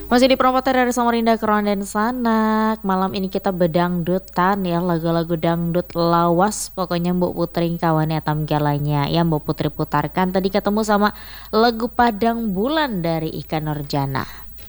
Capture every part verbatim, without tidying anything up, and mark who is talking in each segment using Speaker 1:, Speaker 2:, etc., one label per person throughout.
Speaker 1: Masih di promotor dari Samarinda Keron dan Sanak. Malam ini kita bedangdutan ya, lagu-lagu dangdut lawas. Pokoknya Mbok Putri kawannya tamgalanya ya Mbok Putri putarkan. Tadi ketemu sama lagu Padang Bulan dari Ika Nurjana.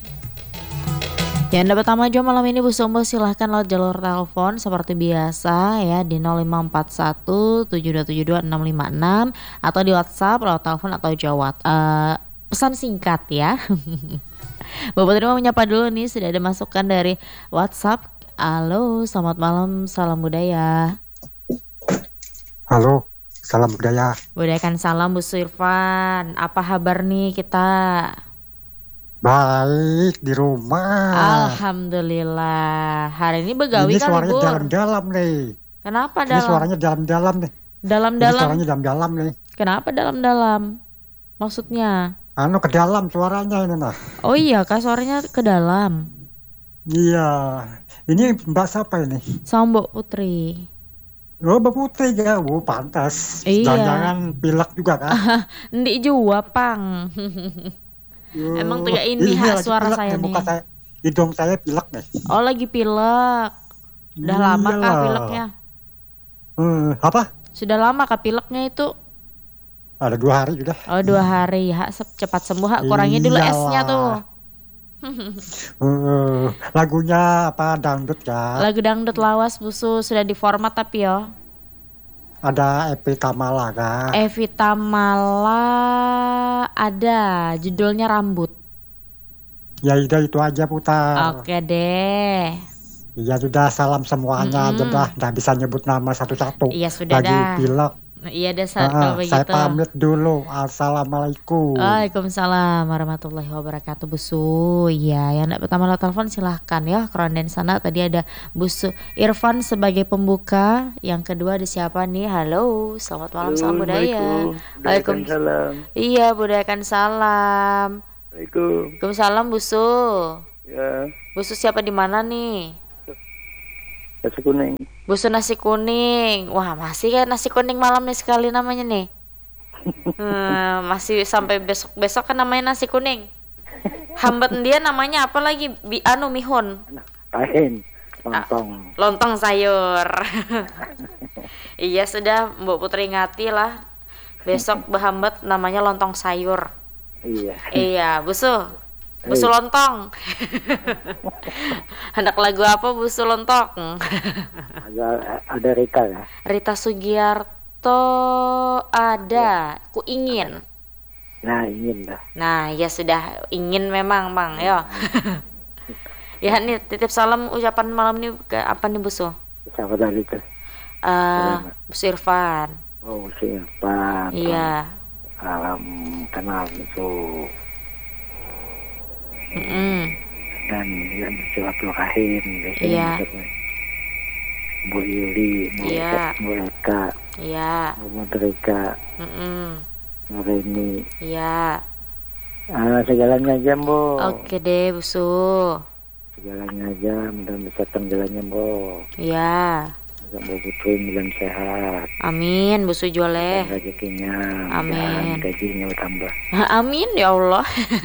Speaker 1: Yang dapat tamu aja malam ini Bu Sumbo silahkan lewat jalur telepon seperti biasa ya di nol lima empat satu tujuh dua tujuh dua enam lima enam atau di WhatsApp lewat telepon atau jawab uh, pesan singkat ya. Bapak Putri mau menyapa dulu nih, sudah ada masukan dari WhatsApp. Halo, selamat malam, salam budaya.
Speaker 2: Halo, salam budaya.
Speaker 1: Budayakan salam Bu Irfan. Apa kabar nih kita?
Speaker 2: Baik, di rumah.
Speaker 1: Alhamdulillah. Hari ini begawi
Speaker 2: Ini
Speaker 1: kali
Speaker 2: suaranya
Speaker 1: Bu.
Speaker 2: dalam-dalam nih.
Speaker 1: Kenapa
Speaker 2: Ini
Speaker 1: dalam?
Speaker 2: suaranya dalam-dalam nih.
Speaker 1: Dalam-dalam.
Speaker 2: Ini suaranya dalam-dalam nih.
Speaker 1: Kenapa dalam-dalam? Maksudnya?
Speaker 2: Anu ke dalam suaranya ini nah.
Speaker 1: Oh iya kak, suaranya ke dalam.
Speaker 2: Iya. Ini Mbak siapa ini?
Speaker 1: Sama Mbak Putri.
Speaker 2: Oh Mbak Putri ya, oh pantas.
Speaker 1: Iya.
Speaker 2: Jangan-jangan pilek juga kan?
Speaker 1: Ndik juga pang. Emang tiga ini hak suara saya nih.
Speaker 2: Muka saya, hidung saya pilek nih.
Speaker 1: Oh lagi pilek. Udah
Speaker 2: Iyalah.
Speaker 1: lama kah pileknya?
Speaker 2: Hmm, apa?
Speaker 1: Sudah lama kah pileknya itu?
Speaker 2: Ada dua hari sudah.
Speaker 1: Oh dua hari, hak cepat sembuh hak. Kurangnya dulu esnya tuh.
Speaker 2: uh, lagunya apa dangdut ya?
Speaker 1: Lagu dangdut lawas Busu sudah diformat tapi yo.
Speaker 2: Ada Evita Mala kan?
Speaker 1: Evita Mala ada, judulnya Rambut.
Speaker 2: Ya udah itu aja putar.
Speaker 1: Oke deh.
Speaker 2: Iya sudah, salam semuanya aja dah, nggak bisa nyebut nama satu-satu.
Speaker 1: Iya sudah
Speaker 2: lagi
Speaker 1: dah.
Speaker 2: pilek.
Speaker 1: Iya deh saat
Speaker 2: Uh,
Speaker 1: kalau begitu.
Speaker 2: saya pamit dulu. Assalamualaikum.
Speaker 1: Waalaikumsalam warahmatullahi wabarakatuh Busu. Iya, yang nak pertama lo telepon silahkan ya. Keron dan sana tadi ada Busu Irfan sebagai pembuka. Yang kedua ada siapa nih? Halo, selamat malam, salam budaya.
Speaker 3: Waalaikumsalam.
Speaker 1: Iya, budayakan salam. Waalaikumsalam Busu.
Speaker 3: Ya.
Speaker 1: Busu siapa di mana nih?
Speaker 3: Nasi kuning.
Speaker 1: Busu nasi kuning. Wah masih kan nasi kuning malam nih sekali namanya nih. hmm, masih sampai besok-besok kan namanya nasi kuning. Hambat dia namanya apa lagi? Bi anu mihun.
Speaker 3: Kain. Lontong.
Speaker 1: Ah, lontong sayur. Iya sudah Mbak Putri ngati lah. Besok berhambat namanya lontong sayur.
Speaker 3: Iya.
Speaker 1: Iya Busu. Busu lontong. Anak lagu apa Busu lontong?
Speaker 3: ada ada Rita ya.
Speaker 1: Rita Sugiarto ada. Ku ingin.
Speaker 3: Nah ingin dah.
Speaker 1: Nah ya sudah ingin memang bang. Yo. Ya nih titip salam ucapan malam ini ke apa nih Busu?
Speaker 3: Siapa tadi tuh?
Speaker 1: Uh, Busu Irfan.
Speaker 3: Oh Busu Irfan.
Speaker 1: Iya.
Speaker 3: Salam kenal Busu.
Speaker 1: Mm -mm.
Speaker 3: Dan yang silaturahim
Speaker 1: iya.
Speaker 3: Bu Yuli, Bu
Speaker 1: iya.
Speaker 3: Eka,
Speaker 1: iya.
Speaker 3: Bu Modrika,
Speaker 1: mm -mm.
Speaker 3: Bu Reni,
Speaker 1: iya.
Speaker 3: Ah, segalanya aja Bu.
Speaker 1: Oke deh Busu.
Speaker 3: Segalanya aja, mudah bisa tenggelamnya Bu.
Speaker 1: Iya.
Speaker 3: Bu Putri mudah sehat.
Speaker 1: Amin Busu Joleh.
Speaker 3: Rezekinya.
Speaker 1: Amin.
Speaker 3: Gajinya tambah.
Speaker 1: Amin ya Allah.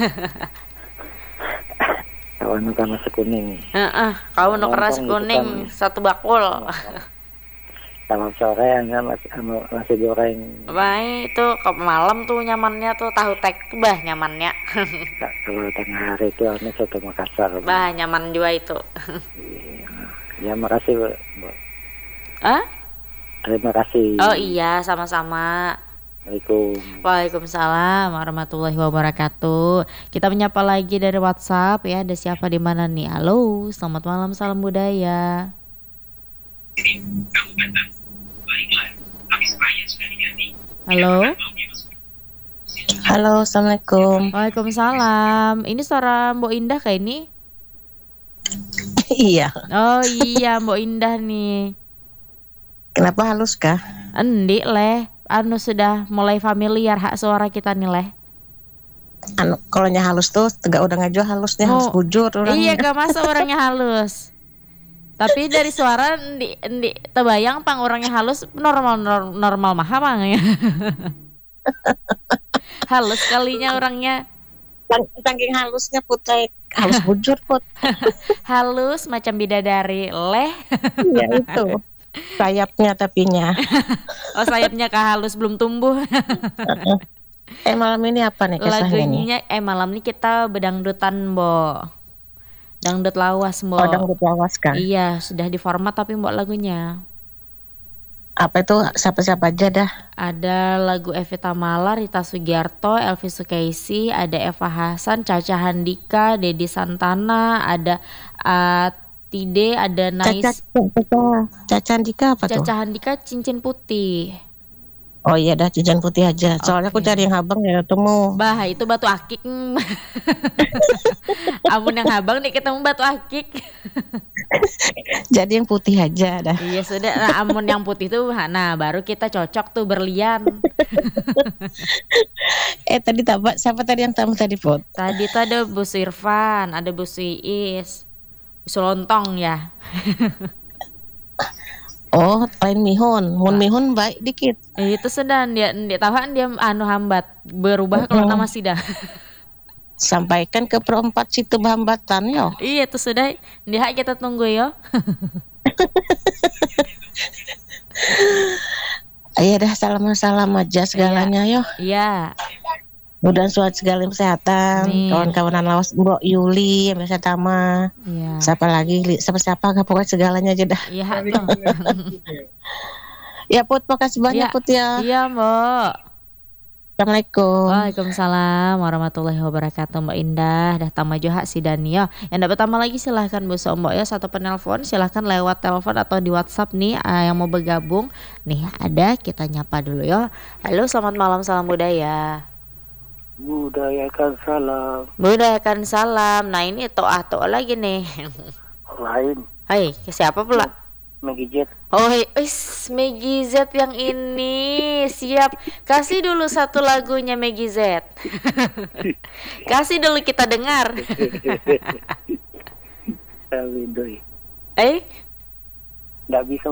Speaker 3: Kawan nuker nasi kuning.
Speaker 1: Heeh, kau nuker nasi kuning satu bakul.
Speaker 3: Kalau sore hanya nasi, nasi goreng.
Speaker 1: Baik, itu ke malam tuh nyamannya tuh tahu tek bah nyamannya.
Speaker 3: Kalau tengah hari itu hanya soto Makassar.
Speaker 1: Bah nyaman juga itu.
Speaker 3: Ya makasih Bu.
Speaker 1: Ah?
Speaker 3: Terima kasih.
Speaker 1: Oh iya, sama-sama.
Speaker 3: Assalamualaikum.
Speaker 1: Waalaikumsalam warahmatullahi wabarakatuh. Kita menyapa lagi dari WhatsApp ya. Ada siapa di mana nih? Halo, selamat malam, salam budaya. Halo.
Speaker 4: Halo, assalamualaikum.
Speaker 1: Waalaikumsalam. Ini suara Mbok Indah kayak ini?
Speaker 4: Iya.
Speaker 1: Oh iya, Mbok Indah nih.
Speaker 4: Kenapa halus kah?
Speaker 1: Endik leh. Anu sudah mulai familiar hak suara kita nih leh.
Speaker 4: Anu kalau nya halus tuh tegak udah ngajo halusnya
Speaker 1: oh,
Speaker 4: harus bujur orangnya.
Speaker 1: Iya gak masa orangnya halus. Tapi dari suara endi endi terbayang pang orangnya halus normal normal, normal mah pang ya. Halus kalinya orangnya.
Speaker 4: Saking halusnya Putri Halus bujur Put.
Speaker 1: Halus macam bidadari. Leh.
Speaker 4: Ya itu. Sayapnya tapinya.
Speaker 1: Oh, sayapnya kah halus belum tumbuh.
Speaker 4: Eh malam ini apa nih kisahnya nih?
Speaker 1: Lagunya eh malam ini kita bedangdutan, Bo. Dangdut lawas, Bo.
Speaker 4: Oh dangdut lawas kan?
Speaker 1: Iya, sudah diformat tapi Mbok lagunya.
Speaker 4: Apa itu siapa-siapa aja dah?
Speaker 1: Ada lagu Evita Mala, Rita Sugiarto, Elvi Sukaisi, ada Eva Hasan, Caca Handika, Dedi Santana, ada uh, Tide, ada
Speaker 4: Caca,
Speaker 1: Nais.
Speaker 4: Caca, Caca Andika apa tuh?
Speaker 1: Caca Handika Cincin Putih.
Speaker 4: Oh iya dah cincin putih aja. Soalnya aku
Speaker 1: Oke.
Speaker 4: cari yang habang ya ketemu.
Speaker 1: Bah, itu batu akik. Amun yang habang nih ketemu batu akik.
Speaker 4: Jadi yang putih aja dah.
Speaker 1: Iya sudah, nah, amun yang putih tuh, nah baru kita cocok tuh berlian.
Speaker 4: Eh tadi tak siapa tadi yang tamu tadi Put?
Speaker 1: Tadi tuh ada Bu Irfan, ada Bu Iis, Bu Lontong ya.
Speaker 4: Oh lain mihun, mun mihun baik dikit.
Speaker 1: Eh, itu sedang dia, dia tahu kan dia anu hambat berubah kalau
Speaker 4: Mm.
Speaker 1: nama sida.
Speaker 4: Sampaikan ke perempat situ hambatan yo.
Speaker 1: Iya itu sudah, dia kita tunggu yo.
Speaker 4: Ayo dah salam-salam aja segalanya yo.
Speaker 1: Iya,
Speaker 4: Mudah suat segala kesehatan.
Speaker 1: Amin.
Speaker 4: Kawan-kawanan lawas Mbok Yuli yang biasa tama.
Speaker 1: iya,
Speaker 4: Siapa lagi? Li- Siapa-siapa gak pokoknya segalanya aja dah.
Speaker 1: iya tuh.
Speaker 4: Ya Put, makasih banyak
Speaker 1: Iya.
Speaker 4: Put ya.
Speaker 1: Iya Mbak.
Speaker 4: Assalamualaikum.
Speaker 1: Waalaikumsalam warahmatullahi wabarakatuh Mbak Indah. Dah tama juga si Dania. Yang dapat tambah lagi silahkan Bu So Mbak ya, satu penelpon silahkan lewat telepon atau di WhatsApp nih uh, yang mau bergabung. Nih ada, kita nyapa dulu ya. Halo, selamat malam, salam budaya.
Speaker 3: Budayakan salam
Speaker 1: Budayakan salam. Nah ini toah toah lagi nih.
Speaker 3: lain
Speaker 1: Hai, ke siapa pula?
Speaker 3: Megijet.
Speaker 1: Oh, hei, wis Meggy Z yang ini. Siap. Kasih dulu satu lagunya Meggy Z. Kasih dulu kita dengar.
Speaker 3: Tapi doi
Speaker 1: Eh,
Speaker 3: nggak bisa